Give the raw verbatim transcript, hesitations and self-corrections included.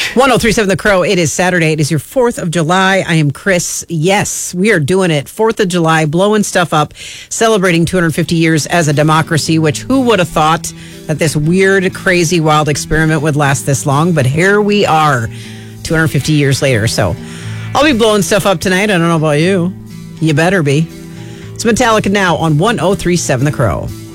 ten thirty-seven The Crow. It is Saturday. It is your fourth of July. I am Chris. Yes, we are doing it. fourth of July, blowing stuff up, celebrating two hundred fifty years as a democracy, which who would have thought that this weird, crazy, wild experiment would last this long? But here we are, two hundred fifty years later. So I'll be blowing stuff up tonight. I don't know about you. You better be. It's Metallica now on ten thirty-seven The Crow.